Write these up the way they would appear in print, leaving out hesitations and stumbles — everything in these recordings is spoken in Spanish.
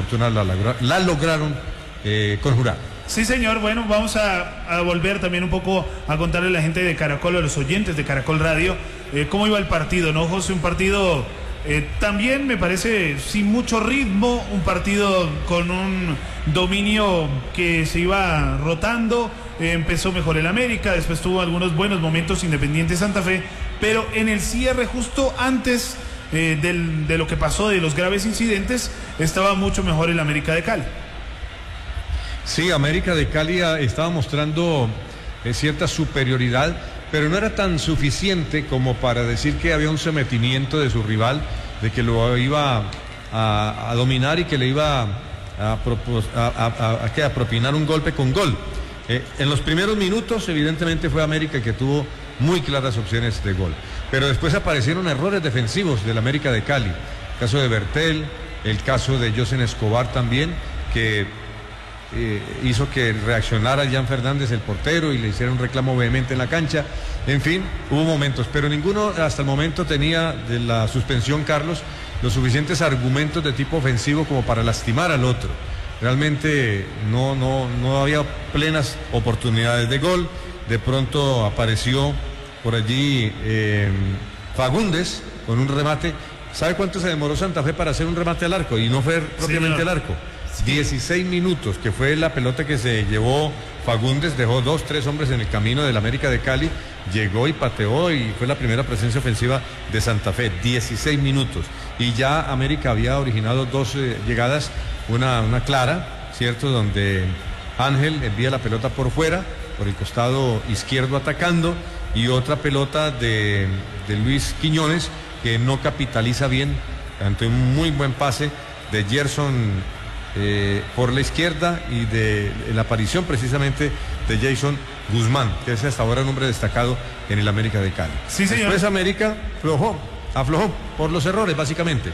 fortuna la lograron conjurar. Sí, señor. Bueno, vamos a volver también un poco a contarle a la gente de Caracol, a los oyentes de Caracol Radio, cómo iba el partido, ¿no, José? Un partido también, me parece, sin mucho ritmo, un partido con un dominio que se iba rotando. Empezó mejor el América, después tuvo algunos buenos momentos Independiente Santa Fe, pero en el cierre, justo antes de lo que pasó, de los graves incidentes, estaba mucho mejor el América de Cali. Sí, América de Cali estaba mostrando cierta superioridad, pero no era tan suficiente como para decir que había un sometimiento de su rival, de que lo iba a dominar y que le iba a propinar un golpe con gol. En los primeros minutos, evidentemente, fue América que tuvo muy claras opciones de gol, pero después aparecieron errores defensivos del América de Cali. El caso de Bertel, el caso de Josen Escobar también, que hizo que reaccionara Jan Fernández, el portero, y le hiciera un reclamo vehemente en la cancha. En fin, hubo momentos, pero ninguno hasta el momento tenía de la suspensión, Carlos, los suficientes argumentos de tipo ofensivo como para lastimar al otro. Realmente no había plenas oportunidades de gol. De pronto apareció por allí Fagundes con un remate. ¿Sabe cuánto se demoró Santa Fe para hacer un remate al arco? Y no fue propiamente el arco. 16 minutos, que fue la pelota que se llevó Fagundes, dejó 2-3 hombres en el camino del América de Cali, llegó y pateó y fue la primera presencia ofensiva de Santa Fe. 16 minutos. Y ya América había originado dos llegadas, una clara, ¿cierto? Donde Ángel envía la pelota por fuera, por el costado izquierdo atacando, y otra pelota de Luis Quiñones, que no capitaliza bien ante un muy buen pase de Gerson por la izquierda, y de la aparición precisamente de Jason Guzmán, que es hasta ahora un hombre destacado en el América de Cali. Sí, señor. Después América aflojó por los errores, básicamente.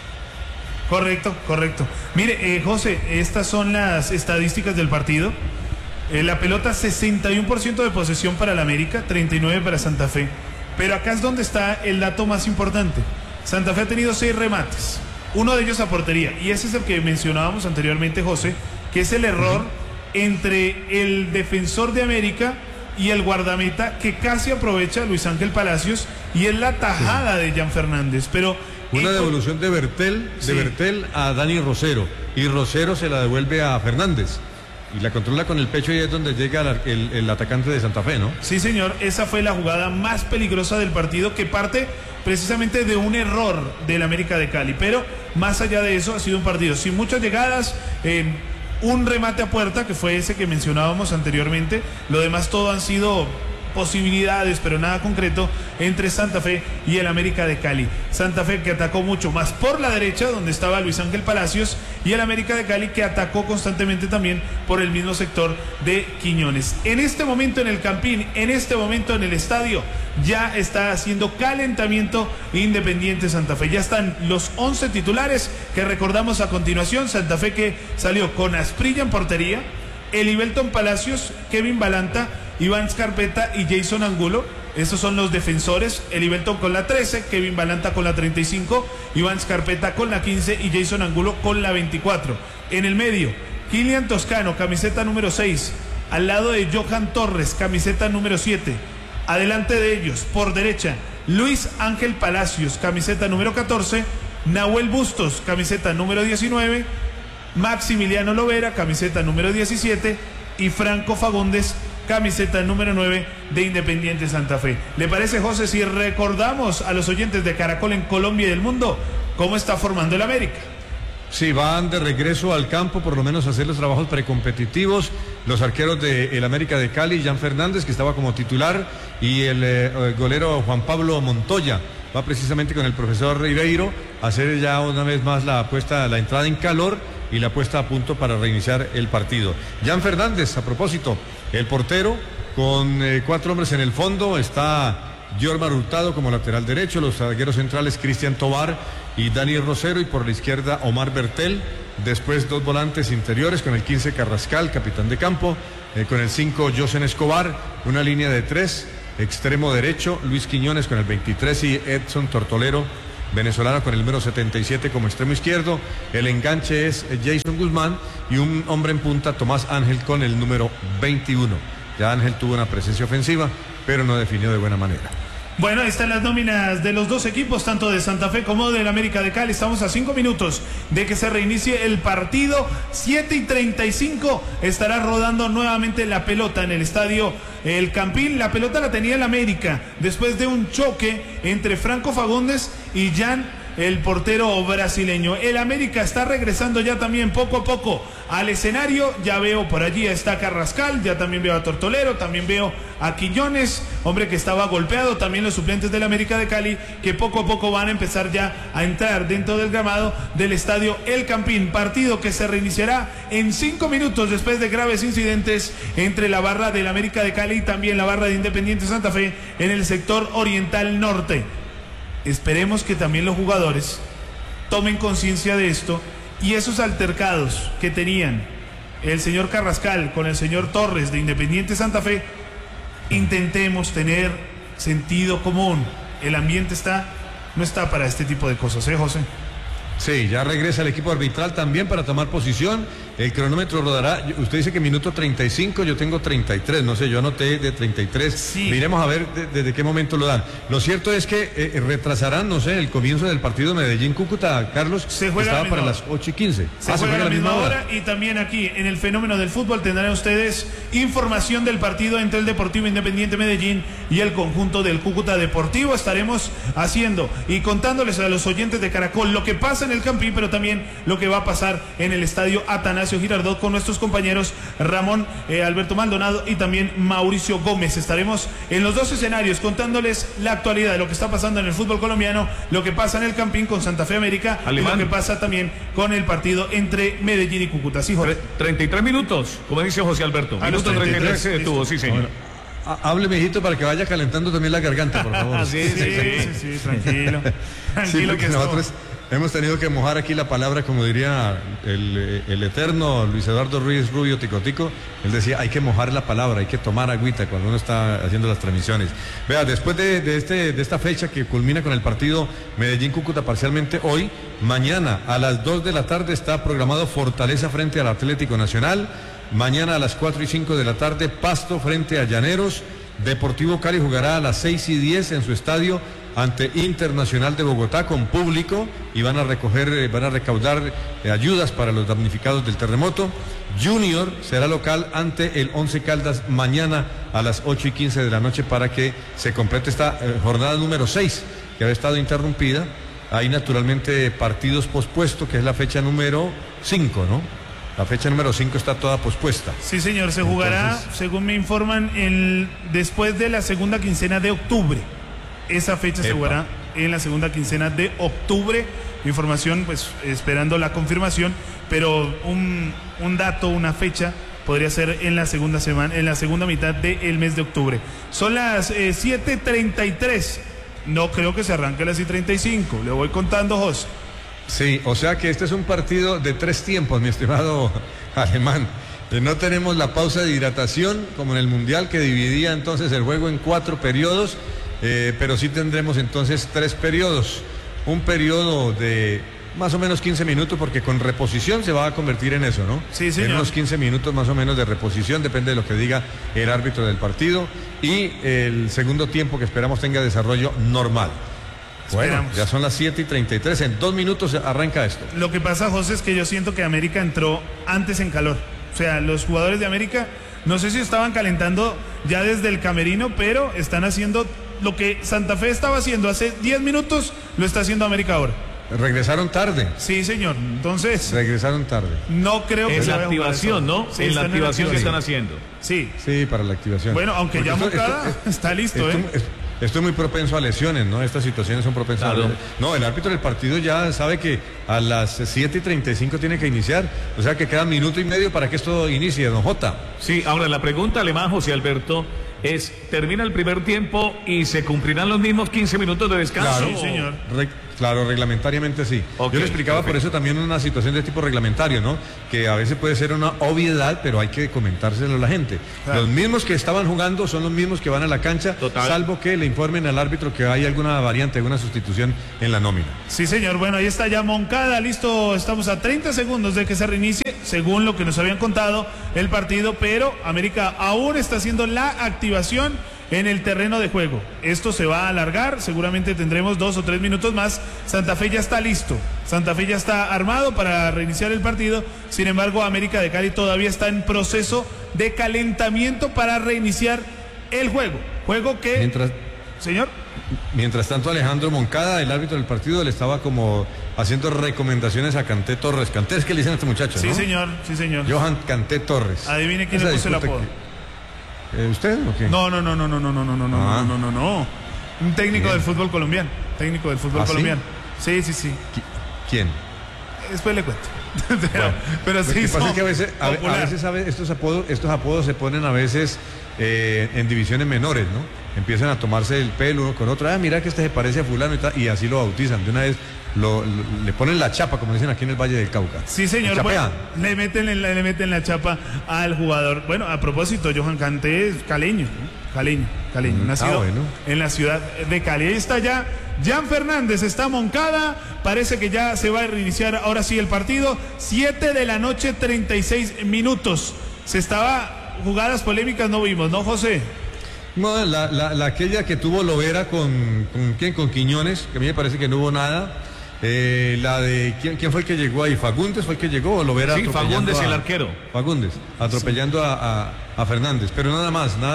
Correcto. Mire, José, estas son las estadísticas del partido. La pelota, 61% de posesión para el América, 39% para Santa Fe. Pero acá es donde está el dato más importante. Santa Fe ha tenido 6 remates, uno de ellos a portería, y ese es el que mencionábamos anteriormente, José, que es el error entre el defensor de América y el guardameta, que casi aprovecha Luis Ángel Palacios, y es la tajada de Jan Fernández. Pero una devolución de Bertel a Dani Rosero, y Rosero se la devuelve a Fernández y la controla con el pecho, y es donde llega el atacante de Santa Fe, ¿no? Sí, señor, esa fue la jugada más peligrosa del partido, que parte precisamente de un error del América de Cali. Pero más allá de eso, ha sido un partido sin muchas llegadas, un remate a puerta, que fue ese que mencionábamos anteriormente. Lo demás todo han sido posibilidades, pero nada concreto entre Santa Fe y el América de Cali. Santa Fe, que atacó mucho más por la derecha, donde estaba Luis Ángel Palacios, y el América de Cali, que atacó constantemente también por el mismo sector de Quiñones. En este momento en el Campín, en este momento en el estadio, ya está haciendo calentamiento Independiente Santa Fe. Ya están los 11 titulares que recordamos a continuación. Santa Fe, que salió con Asprilla en portería, Elibelton Palacios, Kevin Balanta, Iván Scarpeta y Jason Angulo. Esos son los defensores. Elibelton con la 13, Kevin Balanta con la 35, Iván Scarpeta con la 15 y Jason Angulo con la 24. En el medio, Kilian Toscano, camiseta número 6, al lado de Johan Torres, camiseta número 7. Adelante de ellos, por derecha, Luis Ángel Palacios, camiseta número 14, Nahuel Bustos, camiseta número 19, Maximiliano Lovera, camiseta número 17, y Franco Fagundes, camiseta número 9 de Independiente Santa Fe. ¿Le parece, José, si recordamos a los oyentes de Caracol en Colombia y del mundo cómo está formando el América? Sí, van de regreso al campo, por lo menos a hacer los trabajos precompetitivos. Los arqueros del América de Cali, Jan Fernández, que estaba como titular, y el golero Juan Pablo Montoya. Va precisamente con el profesor Ribeiro a hacer ya una vez más la entrada en calor y la puesta a punto para reiniciar el partido. Jan Fernández, a propósito, el portero, con 4 hombres en el fondo, está Jormar Hurtado como lateral derecho, los zagueros centrales Cristian Tobar y Dani Rosero, y por la izquierda Omar Bertel. Después 2 volantes interiores con el 15 Carrascal, capitán de campo, con el 5 Josen Escobar, una línea de 3, extremo derecho Luis Quiñones con el 23 y Edson Tortolero venezolano con el número 77 como extremo izquierdo. El enganche es Jason Guzmán y un hombre en punta, Tomás Ángel, con el número 21. Ya Ángel tuvo una presencia ofensiva, pero no definió de buena manera. Bueno, ahí están las nóminas de los dos equipos, tanto de Santa Fe como del América de Cali. Estamos a 5 minutos de que se reinicie el partido. 7:35 estará rodando nuevamente la pelota en el estadio El Campín. La pelota la tenía el América después de un choque entre Franco Fagundes y Jan, el portero brasileño. El América está regresando ya también poco a poco al escenario. Ya veo por allí está Carrascal, ya también veo a Tortolero, también veo a Quiñones, hombre que estaba golpeado, también los suplentes del América de Cali, que poco a poco van a empezar ya a entrar dentro del gramado del estadio El Campín. Partido que se reiniciará en 5 minutos después de graves incidentes entre la barra del América de Cali y también la barra de Independiente Santa Fe en el sector oriental norte. Esperemos que también los jugadores tomen conciencia de esto y esos altercados que tenían el señor Carrascal con el señor Torres de Independiente Santa Fe, intentemos tener sentido común. El ambiente no está para este tipo de cosas, José. Sí, ya regresa el equipo arbitral también para tomar posición. El cronómetro rodará. Usted dice que minuto 35, yo tengo 33. No sé, yo anoté de 33. Sí. Miremos a ver desde qué momento lo dan. Lo cierto es que retrasarán, no sé, el comienzo del partido Medellín-Cúcuta, Carlos. Se juega estaba para las 8:15. Se juega a la misma hora. Y también aquí en el Fenómeno del Fútbol tendrán ustedes información del partido entre el Deportivo Independiente Medellín y el conjunto del Cúcuta Deportivo. Estaremos haciendo y contándoles a los oyentes de Caracol lo que pasa en el Campín, pero también lo que va a pasar en el estadio Atanasio Girardot con nuestros compañeros Ramón Alberto Maldonado y también Mauricio Gómez. Estaremos en los dos escenarios contándoles la actualidad de lo que está pasando en el fútbol colombiano, lo que pasa en el Campín con Santa Fe América y lo que pasa también con el partido entre Medellín y Cúcuta. Sí, Jorge. 33 minutos, como dice José Alberto. Minuto 33 se detuvo, sí, señor. Hable, mijito, para que vaya calentando también la garganta, por favor. Sí, tranquilo. Tranquilo, sí, que nosotros hemos tenido que mojar aquí la palabra, como diría el eterno Luis Eduardo Ruiz Rubio Ticotico. Él decía, hay que mojar la palabra, hay que tomar agüita cuando uno está haciendo las transmisiones. Vea, después de esta fecha que culmina con el partido Medellín-Cúcuta parcialmente hoy, mañana a las 2 de la tarde está programado Fortaleza frente al Atlético Nacional. Mañana a las 4:05 de la tarde, Pasto frente a Llaneros. Deportivo Cali jugará a las 6:10 en su estadio ante Internacional de Bogotá con público y van a recaudar ayudas para los damnificados del terremoto. Junior será local ante el Once Caldas mañana a las 8:15 de la noche para que se complete esta jornada número 6 que había estado interrumpida. Hay naturalmente partidos pospuestos, que es la fecha número 5, ¿no? La fecha número 5 está toda pospuesta. Sí, señor, se jugará, según me informan, después de la segunda quincena de octubre. Esa fecha se jugará en la segunda quincena de octubre. Información, pues, esperando la confirmación, pero un dato, una fecha, podría ser en la segunda semana, en la segunda mitad del mes de octubre. Son las 7:33. No creo que se arranque a las 7:35. Le voy contando, José. Sí, o sea que este es un partido de 3 tiempos, mi estimado Alemán. No tenemos la pausa de hidratación como en el Mundial, que dividía entonces el juego en 4 periodos, pero sí tendremos entonces 3 periodos. Un periodo de más o menos 15 minutos, porque con reposición se va a convertir en eso, ¿no? Sí, señor. En unos 15 minutos más o menos de reposición, depende de lo que diga el árbitro del partido. Y el segundo tiempo que esperamos tenga desarrollo normal. Bueno, esperamos. Ya son las 7:33, en 2 minutos arranca esto. Lo que pasa, José, es que yo siento que América entró antes en calor. O sea, los jugadores de América, no sé si estaban calentando ya desde el camerino, pero están haciendo lo que Santa Fe estaba haciendo hace 10 minutos, lo está haciendo América ahora. Regresaron tarde. Sí, señor. Entonces, regresaron tarde. No creo que es la activación, ¿no? Sí, en la activación que están haciendo. Sí. Sí, para la activación. Bueno, aunque porque ya Moncada está listo, Esto es muy propenso a lesiones, ¿no? Estas situaciones son propensas a lesiones. No, el árbitro del partido ya sabe que a las 7:35 tiene que iniciar. O sea que queda 1 minuto y medio para que esto inicie, don Jota. Sí, ahora la pregunta, Alemán, José Alberto, es, ¿termina el primer tiempo y se cumplirán los mismos 15 minutos de descanso? Claro, sí, señor. Claro, reglamentariamente sí. Ok, Yo le explicaba perfecto. por eso también una situación de tipo reglamentario, ¿no? Que a veces puede ser una obviedad, pero hay que comentárselo a la gente. Claro. Los mismos que estaban jugando son los mismos que van a la cancha, Total. salvo que le informen al árbitro que hay alguna variante, alguna sustitución en la nómina. Sí, señor. Bueno, ahí está ya Moncada, listo. Estamos a 30 segundos de que se reinicie, según lo que nos habían contado el partido, pero América aún está haciendo la activación en el terreno de juego. Esto se va a alargar, seguramente tendremos 2 o 3 minutos más. Santa Fe ya está listo, Santa Fe ya está armado para reiniciar el partido. Sin embargo, América de Cali todavía está en proceso de calentamiento para reiniciar el juego. Juego que... Señor. Mientras tanto, Alejandro Moncada, el árbitro del partido, le estaba como haciendo recomendaciones a Canté Torres. Canté es que le dicen a este muchacho, Sí, ¿no? señor, sí, señor. Johan Canté Torres. Adivine quién Esa le puso el disputa apodo. ¿Usted o qué? No. Ah. Un técnico Bien. del fútbol colombiano. Técnico del fútbol ¿Ah, sí? colombiano. Sí. ¿Quién? Después le cuento. Bueno, pero lo sí, que pasa son es que a veces, popular. estos apodos se ponen a veces en divisiones menores, ¿no? Empiezan a tomarse el pelo uno con otro. Ah, mira que este se parece a fulano y tal, y así lo bautizan. De una vez le ponen la chapa, como dicen aquí en el Valle del Cauca. Sí, señor. Lo Bueno, chapean. le meten la chapa al jugador. Bueno, a propósito, Johan Canté es caleño, ¿no? Caleño, nacido bueno. en la ciudad de Cali. Ahí está ya Jan Fernández, está Moncada. Parece que ya se va a reiniciar ahora sí el partido. 7 de la noche, 36 minutos. Jugadas polémicas no vimos, ¿no, José? No, aquella que tuvo Lovera con ¿quién? Con Quiñones, que a mí me parece que no hubo nada. La de ¿quién fue el que llegó ahí? ¿Fagundes fue el que llegó o Lovera? Sí, atropellando Fagundes, el arquero. Fagundes, atropellando a Fernández, pero nada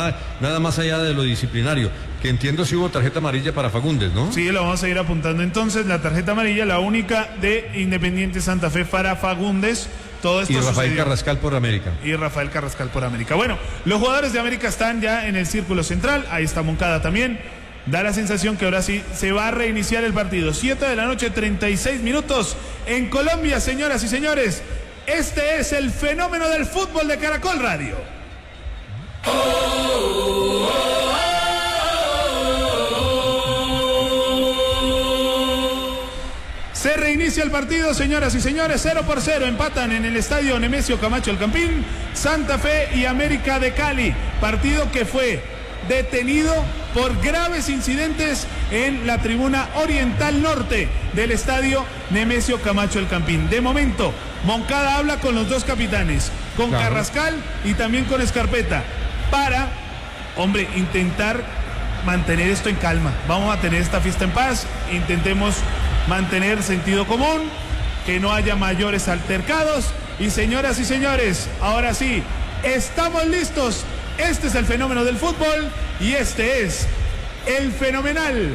más allá de lo disciplinario, que entiendo si hubo tarjeta amarilla para Fagundes, ¿no? Sí, lo vamos a ir apuntando entonces. La tarjeta amarilla, la única de Independiente Santa Fe para Fagundes. Todo esto Y Rafael sucedió. Carrascal por América. Y Rafael Carrascal por América. Bueno, los jugadores de América están ya en el círculo central. Ahí está Moncada también. Da la sensación que ahora sí se va a reiniciar el partido. 7 de la noche, 36 minutos en Colombia, señoras y señores. Este es el fenómeno del fútbol de Caracol Radio. Se reinicia el partido, señoras y señores. 0-0 empatan en el estadio Nemesio Camacho El Campín, Santa Fe y América de Cali. Partido que fue detenido por graves incidentes en la tribuna oriental norte del estadio Nemesio Camacho El Campín. De momento, Moncada habla con los dos capitanes, con Claro. Carrascal y también con Escarpeta, para, intentar mantener esto en calma. Vamos a tener esta fiesta en paz, intentemos mantener sentido común, que no haya mayores altercados. Y señoras y señores, ahora sí, estamos listos. Este es el fenómeno del fútbol y este es el fenomenal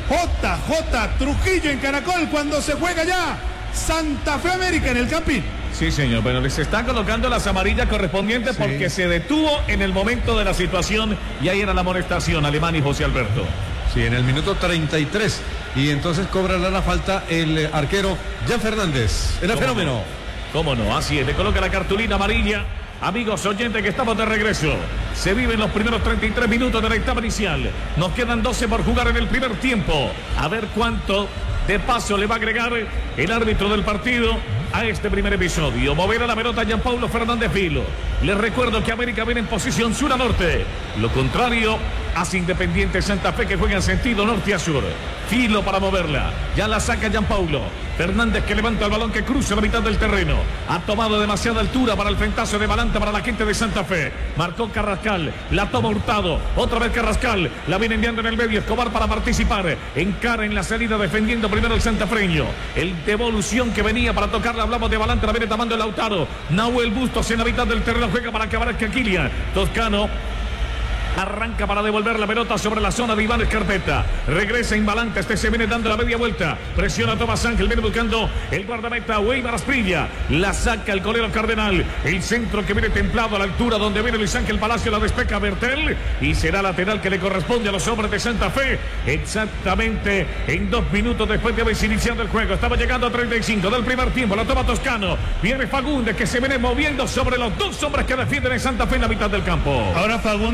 JJ Trujillo en Caracol cuando se juega ya Santa Fe América en el Campín. Sí, señor, pero les están colocando las amarillas correspondientes Sí. porque se detuvo en el momento de la situación y ahí era la amonestación, Alemán y José Alberto. Sí, en el minuto 33. Y entonces cobrará la falta el arquero Jan Fernández. Era ¿Cómo fenómeno. no? ¿Cómo no? Así es, le coloca la cartulina amarilla. Amigos oyentes, que estamos de regreso. Se viven los primeros 33 minutos de la etapa inicial. Nos quedan 12 por jugar en el primer tiempo. A ver cuánto de paso le va a agregar el árbitro del partido a este primer episodio. Moverá la pelota Gianpaulo Fernández Filo. Les recuerdo que América viene en posición sur a norte. Lo contrario hace Independiente Santa Fe, que juega en sentido norte a sur. Filo para moverla. Ya la saca Gianpaulo. Fernández, que levanta el balón, que cruza la mitad del terreno. Ha tomado demasiada altura para el frentazo de Balanta para la gente de Santa Fe. Marcó Carrascal. La toma Hurtado. Otra vez Carrascal. La viene enviando en el medio. Escobar para participar. Encara en la salida defendiendo primero el santafreño. El devolución que venía para tocarla. Hablamos de Balanta. La viene tomando el Lautaro. Nahuel Bustos en la mitad del terreno. Juega para acabar que Kilian Toscano. Arranca para devolver la pelota sobre la zona de Iván Escarpeta. Regresa Inbalante. Este se viene dando la media vuelta. Presiona a Tomás Ángel. Viene buscando el guardameta Weimar Asprilla. La saca el golero Cardenal. El centro que viene templado a la altura donde viene Luis Ángel Palacio. La despeca Bertel. Y será lateral que le corresponde a los hombres de Santa Fe. Exactamente en 2 minutos después de haber iniciado el juego. Estaba llegando a 35 del primer tiempo. La toma Toscano. Viene Fagundes, que se viene moviendo sobre los dos hombres que defienden en Santa Fe en la mitad del campo. Ahora Fagundes es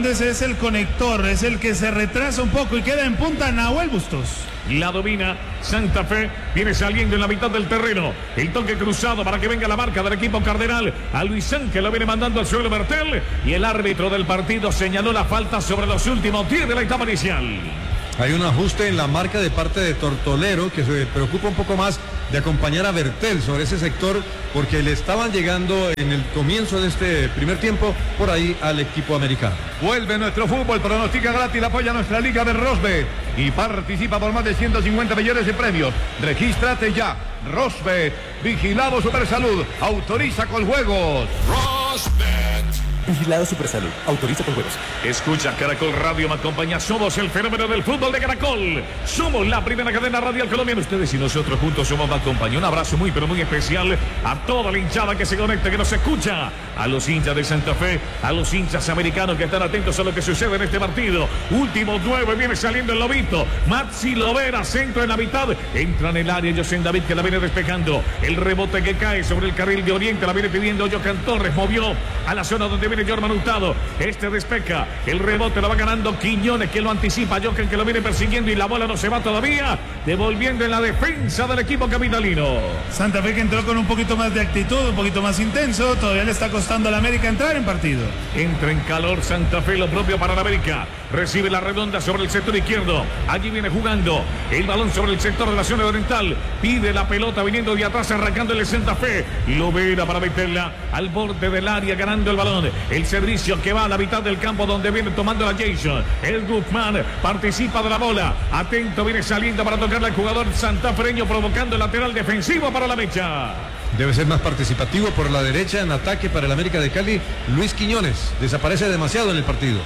el conector, es el que se retrasa un poco y queda en punta Nahuel Bustos. La domina Santa Fe, viene saliendo en la mitad del terreno. El toque cruzado para que venga la marca del equipo cardenal. A Luis Ángel lo viene mandando al suelo Bertel. Y el árbitro del partido señaló la falta sobre los últimos 10 de la etapa inicial. Hay un ajuste en la marca de parte de Tortolero, que se preocupa un poco más de acompañar a Bertel sobre ese sector, porque le estaban llegando en el comienzo de este primer tiempo por ahí al equipo americano. Vuelve nuestro fútbol, pronostica gratis, apoya nuestra liga de Rosbet y participa por más de 150 millones de premios. Regístrate ya. Rosbet, vigilado Supersalud, autoriza con juegos. Rosbet. Vigilado Supersalud. Autoriza con juegos. Escucha Caracol Radio, me acompaña. Somos el fenómeno del fútbol de Caracol. Somos la primera cadena radial colombiana. Ustedes y nosotros juntos somos más compañía. Un abrazo muy, pero muy especial a toda la hinchada que se conecta, que nos escucha. A los hinchas de Santa Fe, a los hinchas americanos que están atentos a lo que sucede en este partido. Último 9, viene saliendo el Lobito. Maxi Lovera, centro en la mitad. Entra en el área José David, que la viene despejando. El rebote que cae sobre el carril de Oriente, la viene pidiendo Jocan Torres. Movió a la zona donde viene Jorman Hurtado. Este despeja. El rebote lo va ganando Quiñones, que lo anticipa. Jocan, que lo viene persiguiendo y la bola no se va todavía. Devolviendo en la defensa del equipo capitalino. Santa Fe, que entró con un poquito más de actitud, un poquito más intenso. Todavía le está costando a la América entrar en partido. Entra en calor Santa Fe, lo propio para la América. Recibe la redonda sobre el sector izquierdo. Allí viene jugando el balón sobre el sector de la zona oriental. Pide la pelota viniendo de atrás, arrancándole Santa Fe. Lovera para meterla al borde del área, ganando el balón. El servicio que va a la mitad del campo, donde viene tomando la Jason. El Guzmán participa de la bola. Atento, viene saliendo para tocarle al jugador santafereño, provocando el lateral defensivo para la mecha. Debe ser más participativo por la derecha en ataque para el América de Cali. Luis Quiñones desaparece demasiado en el partido.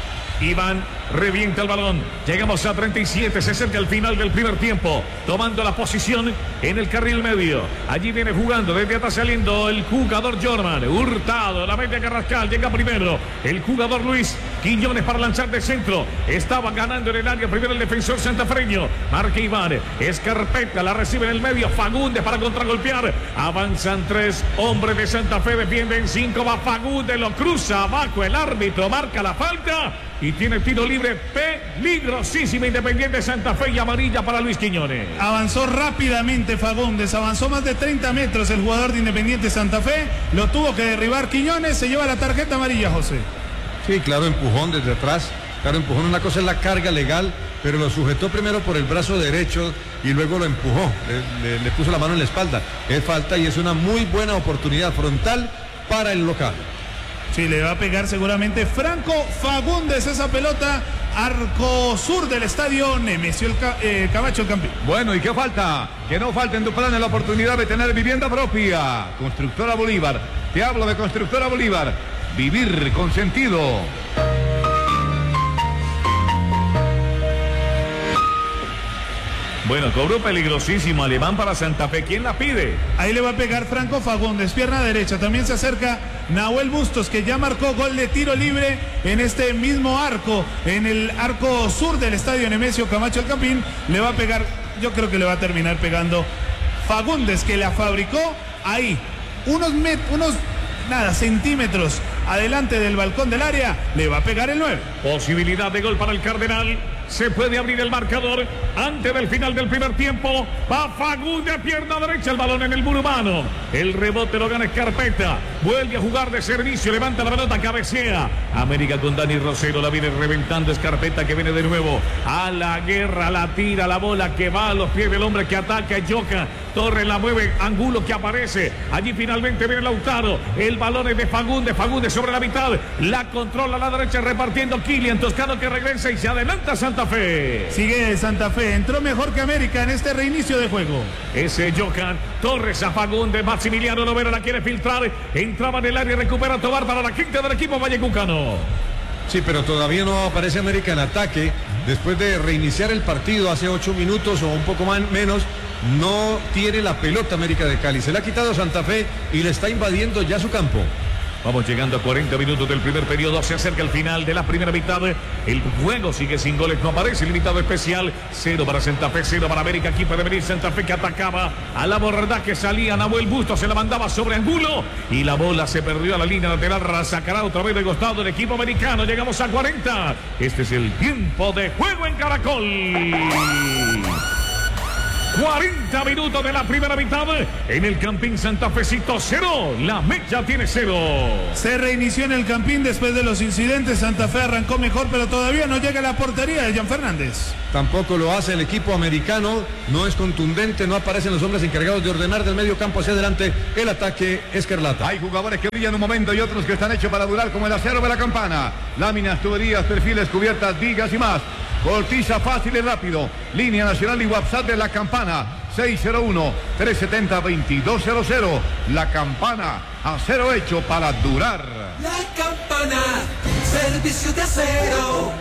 Iván revienta el balón. Llegamos a 37. Se acerca el final del primer tiempo. Tomando la posición en el carril medio. Allí viene jugando. Desde atrás saliendo el jugador Jorman. Hurtado. La mete a Carrascal. Llega primero el jugador Luis Quiñones para lanzar de centro. Estaba ganando en el área. Primero el defensor santafereño. Marca Iván. Escarpeta. La recibe en el medio. Fagundes para contragolpear. Avanzan 3 hombres de Santa Fe. Defienden 5. Va Fagundes. Lo cruza abajo. El árbitro marca la falta. Y tiene tiro libre peligrosísimo Independiente Santa Fe y amarilla para Luis Quiñones. Avanzó rápidamente Fagundes, avanzó más de 30 metros el jugador de Independiente Santa Fe. Lo tuvo que derribar Quiñones, se lleva la tarjeta amarilla, José. Sí, claro, empujón desde atrás. Claro, empujón, una cosa es la carga legal, pero lo sujetó primero por el brazo derecho y luego lo empujó, le puso la mano en la espalda. Es falta y es una muy buena oportunidad frontal para el local. Sí, le va a pegar seguramente Franco Fagundes esa pelota, arco sur del estadio Nemesio Camacho, el campeón. Bueno, ¿y qué falta? Que no falte en tu plan la oportunidad de tener vivienda propia. Constructora Bolívar. Te hablo de Constructora Bolívar. Vivir con sentido. Bueno, cobro peligrosísimo alemán para Santa Fe. ¿Quién la pide? Ahí le va a pegar Franco Fagundes, pierna derecha. También se acerca Nahuel Bustos, que ya marcó gol de tiro libre en este mismo arco, en el arco sur del estadio Nemesio Camacho, el Campín. Le va a pegar, yo creo que le va a terminar pegando Fagundes, que la fabricó ahí, unos centímetros adelante del balcón del área. Le va a pegar el 9. Posibilidad de gol para el Cardenal. Se puede abrir el marcador antes del final del primer tiempo. Va Fagundes, pierna derecha, el balón en el muro humano. El rebote lo gana Escarpeta. Vuelve a jugar de servicio, levanta la pelota, cabecea. América con Dani Rosero, la viene reventando Escarpeta, que viene de nuevo a la guerra, la tira, la bola que va a los pies del hombre que ataca, Yoka. Torres la mueve, Angulo que aparece. Allí finalmente viene Lautaro. El balón es de Fagundes, Fagundes sobre la mitad. La controla a la derecha repartiendo Kilian Toscano, que regresa y se adelanta Santa Fe. Sigue Santa Fe, entró mejor que América en este reinicio de juego. Ese Jocan, Torres a Fagundes, Maximiliano Lovera la quiere filtrar. Entraba en el área, recupera Tobar para la quinta del equipo vallecucano. Sí, pero todavía no aparece América en ataque. Después de reiniciar el partido hace 8 minutos o un poco menos, no tiene la pelota América de Cali. Se la ha quitado Santa Fe y le está invadiendo ya su campo. Vamos llegando a 40 minutos del primer periodo. Se acerca el final de la primera mitad. El juego sigue sin goles. No aparece el invitado especial. 0 para Santa Fe, 0 para América. Aquí puede venir Santa Fe, que atacaba a la borda, que salía Nahuel Bustos. Se la mandaba sobre Angulo. Y la bola se perdió a la línea lateral. Sacará otra vez de costado el equipo americano. Llegamos a 40. Este es el tiempo de juego en Caracol. 40 minutos de la primera mitad en el Campín Santafecito, 0. La Mecha tiene 0. Se reinició en el Campín después de los incidentes. Santa Fe arrancó mejor, pero todavía no llega a la portería de Jan Fernández. Tampoco lo hace el equipo americano. No es contundente, no aparecen los hombres encargados de ordenar del medio campo hacia adelante el ataque escarlata. Hay jugadores que brillan un momento y otros que están hechos para durar, como el acero de la campana. Láminas, tuberías, perfiles, cubiertas, vigas y más. Cortiza fácil y rápido. Línea nacional y WhatsApp de La Campana. 601-370-2200. La Campana. Acero hecho para durar. La Campana. Servicio de acero.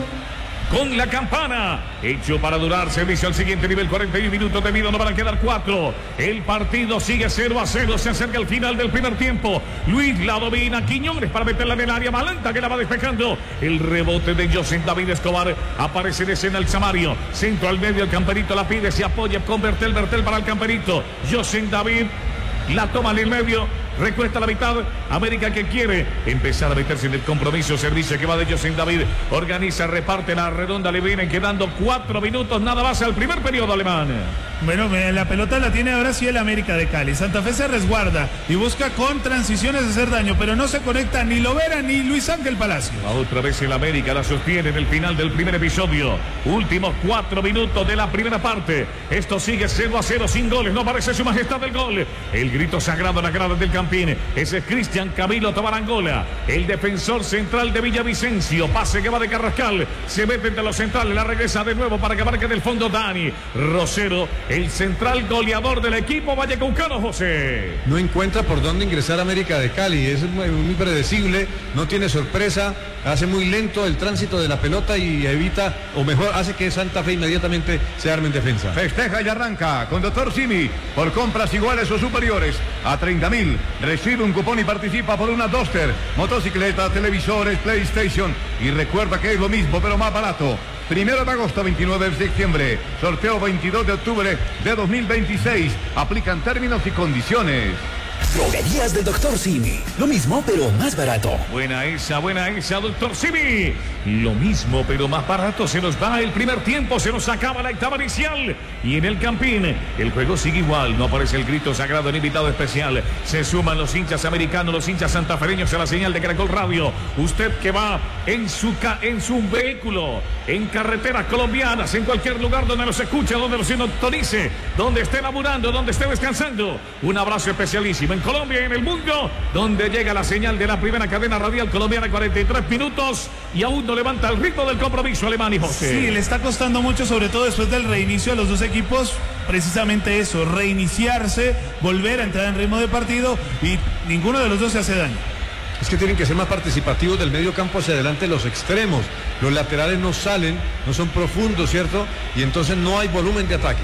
Con La Campana, hecho para durar, servicio al siguiente nivel, 41 minutos de vida, no van a quedar 4. El partido sigue 0-0, se acerca el final del primer tiempo. Luis la domina, Quiñones para meterla en el área, Balanta que la va despejando. El rebote de José David Escobar, aparece de escena el Samario. Centro al medio, el Camperito la pide, se apoya con Bertel para el Camperito. José David la toma en el medio. Recuesta la mitad. América, que quiere empezar a meterse en el compromiso. Servicio que va de José David. Organiza, reparte la redonda. Le vienen quedando 4 minutos nada más al primer periodo alemán. Bueno, la pelota la tiene ahora sí el América de Cali. Santa Fe se resguarda y busca con transiciones hacer daño, pero no se conecta ni Lovera ni Luis Ángel Palacio. Otra vez el América la sostiene en el final del primer episodio. Últimos 4 minutos de la primera parte. Esto sigue 0-0 sin goles. No aparece su majestad del gol. El grito sagrado en la grada del campo. Ese es Cristian Camilo Tobarangola, el defensor central de Villavicencio. Pase que va de Carrascal, se mete entre los centrales, la regresa de nuevo para que marque del fondo Dani Rosero, el central goleador del equipo vallecaucano. José no encuentra por dónde ingresar a América de Cali, es muy predecible, no tiene sorpresa, hace muy lento el tránsito de la pelota y evita, o mejor, hace que Santa Fe inmediatamente se arme en defensa. Festeja y arranca con Dr. Simi por compras iguales o superiores a 30.000. Recibe un cupón y participa por una Duster, motocicleta, televisores, PlayStation. Y recuerda que es lo mismo, pero más barato. 1 de agosto, 29 de septiembre. Sorteo 22 de octubre de 2026. Aplican términos y condiciones. Droguerías del Dr. Simi. Lo mismo, pero más barato. Buena esa, Dr. Simi. Lo mismo, pero más barato. Se nos va el primer tiempo, se nos acaba la etapa inicial. Y en el Campín, el juego sigue igual. No aparece el grito sagrado en invitado especial. Se suman los hinchas americanos, los hinchas santafereños a la señal de Caracol Radio. Usted que va en su vehículo, en carreteras colombianas, en cualquier lugar donde nos escuche, donde nos sintonice, donde esté laburando, donde esté descansando. Un abrazo especialísimo en Colombia y en el mundo, donde llega la señal de la primera cadena radial colombiana, 43 minutos y aún no levanta el ritmo del compromiso alemán. Y José, sí, le está costando mucho, sobre todo después del reinicio a los dos equipos, precisamente eso, reiniciarse, volver a entrar en ritmo de partido, y ninguno de los dos se hace daño. Es que tienen que ser más participativos del medio campo hacia adelante los extremos. Los laterales no salen, no son profundos, ¿cierto? Y entonces no hay volumen de ataque.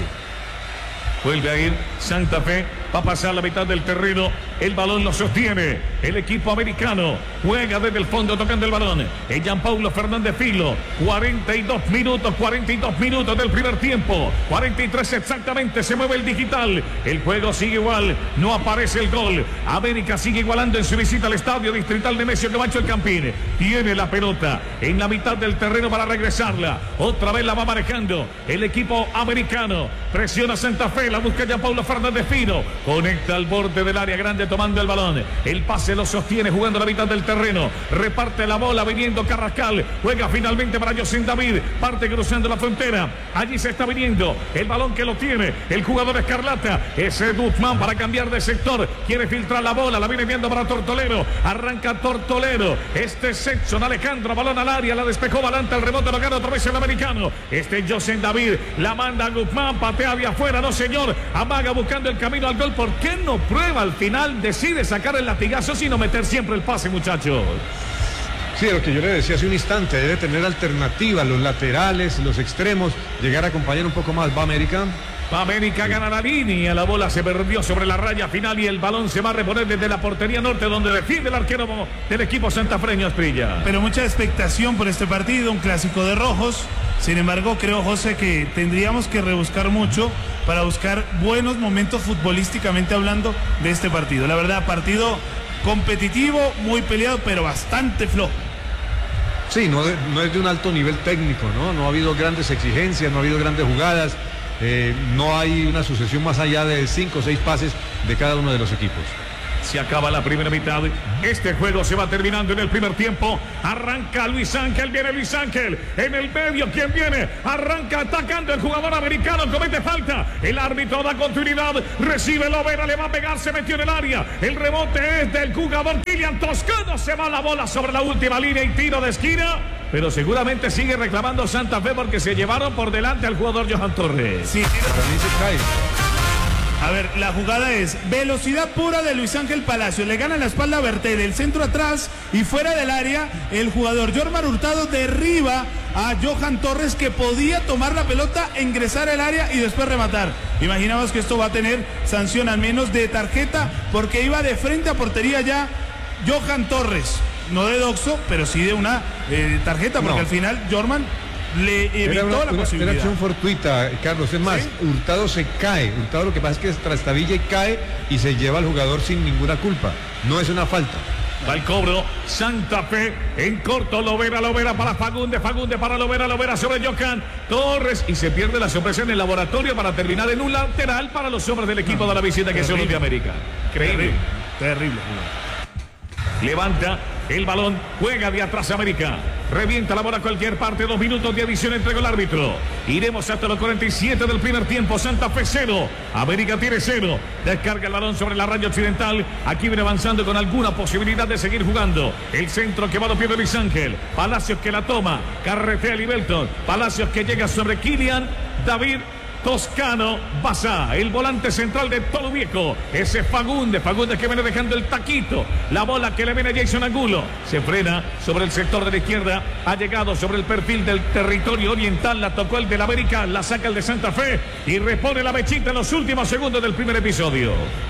Vuelve a ir Santa Fe, va a pasar la mitad del terreno, el balón lo sostiene el equipo americano, juega desde el fondo tocando el balón, Gianpaulo Fernández Filo, 42 minutos del primer tiempo, 43 exactamente, se mueve el digital, el juego sigue igual, no aparece el gol, América sigue igualando en su visita al estadio distrital de Nemesio Camacho el Campín, tiene la pelota en la mitad del terreno para regresarla, otra vez la va manejando el equipo americano, presiona Santa Fe, la busca Gianpaulo Fernández Fino, conecta al borde del área grande tomando el balón, el pase lo sostiene jugando la mitad del terreno, reparte la bola viniendo Carrascal, juega finalmente para José David, parte cruzando la frontera, allí se está viniendo el balón que lo tiene el jugador escarlata, ese Guzmán para cambiar de sector, quiere filtrar la bola, la viene viendo para Tortolero, arranca Tortolero, este es Edson Alejandro, balón al área, la despejó Balanta, el rebote lo gana otra vez el americano, este José David, la manda a Guzmán, patea de afuera, no señor, amaga buscando el camino al gol. ¿Por qué no prueba al final? Decide sacar el latigazo sino meter siempre el pase, muchachos. Sí, lo que yo le decía hace un instante, debe tener alternativa, los laterales, los extremos, llegar a acompañar un poco más. ¿Va América? América gana la línea, la bola se perdió sobre la raya final y el balón se va a reponer desde la portería norte donde defiende el arquero del equipo santafreño, Asprilla. Pero mucha expectación por este partido, un clásico de rojos. Sin embargo, creo, José, que tendríamos que rebuscar mucho para buscar buenos momentos futbolísticamente hablando de este partido. La verdad, partido competitivo, muy peleado, pero bastante flojo. Sí, no es de un alto nivel técnico, ¿no? No ha habido grandes exigencias, no ha habido grandes jugadas. No hay una sucesión más allá de 5 o 6 pases de cada uno de los equipos. Se acaba la primera mitad. Este juego se va terminando en el primer tiempo. Arranca Luis Ángel, viene Luis Ángel. En el medio, ¿quién viene? Arranca atacando el jugador americano, comete falta. El árbitro da continuidad. Recibe Lovera, le va a pegar, se metió en el área. El rebote es del jugador Kylian Toscano. Se va la bola sobre la última línea y tiro de esquina. Pero seguramente sigue reclamando Santa Fe porque se llevaron por delante al jugador Johan Torres. Sí, También se cae. a ver, la jugada es velocidad pura de Luis Ángel Palacio. Le gana la espalda a Bertel, el centro atrás y fuera del área. El jugador Jormar Hurtado derriba a Johan Torres, que podía tomar la pelota, ingresar al área y después rematar. Imaginamos que esto va a tener sanción al menos de tarjeta porque iba de frente a portería ya Johan Torres. No de doxo, pero sí de una tarjeta, porque al final Jorman le evitó la posibilidad. Era acción fortuita, Carlos. Es más, ¿sí? Hurtado se cae. Hurtado lo que pasa es que trastabilla y cae y se lleva al jugador sin ninguna culpa. No es una falta. Va el cobro, Santa Fe en corto, Lovera para Fagundes para Lovera sobre Johan Torres y se pierde la sorpresa en el laboratorio para terminar en un lateral para los hombres del equipo de la visita que se Olimpia América. Increíble. Terrible. Levanta el balón, juega de atrás América, revienta la bola a cualquier parte, 2 minutos de adición entregó el árbitro. Iremos hasta los 47 del primer tiempo. Santa Fe 0, América tiene 0. Descarga el balón sobre la raya occidental. Aquí viene avanzando con alguna posibilidad de seguir jugando. El centro que va a los pies de Luis Ángel. Palacios que la toma, carretea Libelton. Palacios que llega sobre Kylian David Toscano Basá, el volante central de Tolo Viejo. Ese Fagundes que viene dejando el taquito. La bola que le viene a Jason Angulo. Se frena sobre el sector de la izquierda. Ha llegado sobre el perfil del territorio oriental. La tocó el del América, la saca el de Santa Fe y repone la mechita en los últimos segundos del primer episodio.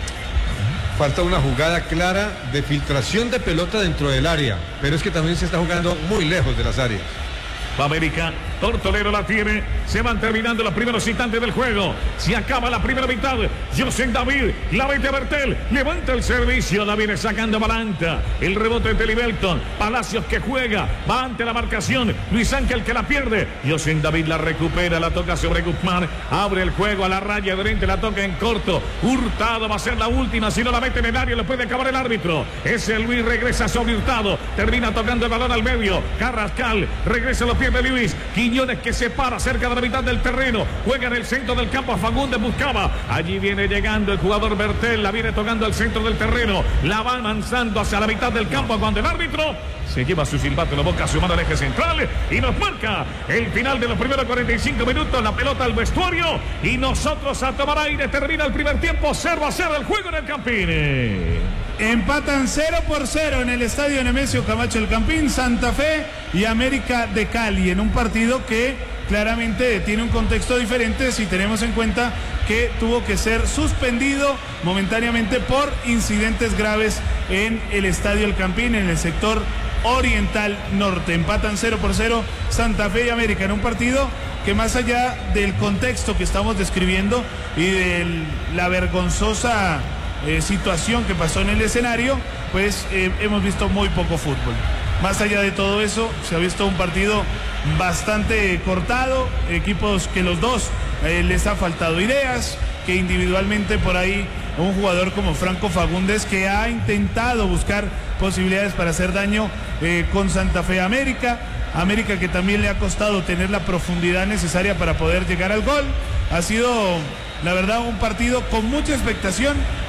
Falta una jugada clara de filtración de pelota dentro del área, pero es que también se está jugando muy lejos de las áreas. América, Tortolero la tiene, se van terminando los primeros instantes del juego, se acaba la primera mitad. José David, la mete a Bertel, levanta el servicio, la viene sacando Balanta, el rebote de Libelton, Palacios que juega, va ante la marcación, Luis Ángel que la pierde, José David la recupera, la toca sobre Guzmán, abre el juego a la raya de frente, la toca en corto, Hurtado va a ser la última, si no la mete en el área le puede acabar el árbitro. Ese Luis regresa sobre Hurtado, termina tocando el balón al medio, Carrascal regresa a los pies de Luis, Quiñones que se para cerca de la mitad del terreno, juega en el centro del campo, a Fagundes buscaba, allí viene llegando el jugador Bertel, la viene tocando al centro del terreno, la va avanzando hacia la mitad del campo cuando el árbitro se lleva su silbato en la boca, su mano al eje central y nos marca el final de los primeros 45 minutos, la pelota al vestuario y nosotros a tomar aire. Termina el primer tiempo, 0-0 el juego en el Campín. Empatan 0-0 en el estadio Nemesio Camacho El Campín, Santa Fe y América de Cali, en un partido que claramente tiene un contexto diferente si tenemos en cuenta que tuvo que ser suspendido momentáneamente por incidentes graves en el estadio El Campín, en el sector oriental norte. Empatan 0-0 Santa Fe y América en un partido que, más allá del contexto que estamos describiendo y de la vergonzosa situación que pasó en el escenario, pues hemos visto muy poco fútbol. Más allá de todo eso, se ha visto un partido bastante cortado, equipos que los dos les ha faltado ideas, que individualmente por ahí un jugador como Franco Fagundes, que ha intentado buscar posibilidades para hacer daño con Santa Fe. América que también le ha costado tener la profundidad necesaria para poder llegar al gol. Ha sido, la verdad, un partido con mucha expectación,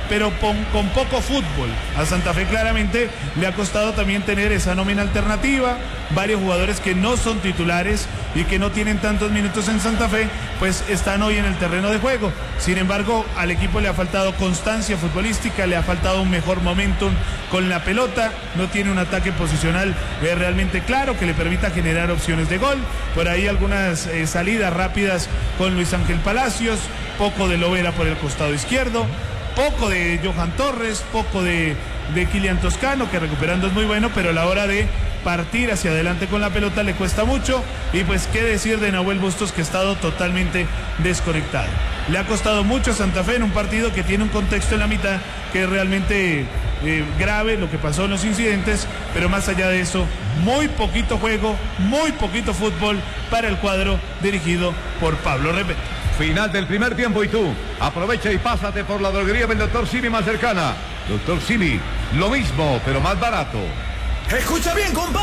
pero con poco fútbol. A Santa Fe claramente le ha costado también tener esa nómina alternativa, varios jugadores que no son titulares y que no tienen tantos minutos en Santa Fe, pues están hoy en el terreno de juego. Sin embargo, al equipo le ha faltado constancia futbolística, le ha faltado un mejor momentum con la pelota, no tiene un ataque posicional realmente claro que le permita generar opciones de gol. Por ahí algunas salidas rápidas con Luis Ángel Palacios, poco de Lovera por el costado izquierdo, poco de Johan Torres, poco de Kylian Toscano, que recuperando es muy bueno, pero a la hora de partir hacia adelante con la pelota le cuesta mucho. Y pues qué decir de Nahuel Bustos, que ha estado totalmente desconectado. Le ha costado mucho a Santa Fe en un partido que tiene un contexto en la mitad que es realmente grave, lo que pasó en los incidentes, pero más allá de eso, muy poquito juego, muy poquito fútbol para el cuadro dirigido por Pablo Repeto. Final del primer tiempo y tú aprovecha y pásate por la droguería del Dr. Simi más cercana. Dr. Simi, lo mismo, pero más barato. Escucha bien, compadre.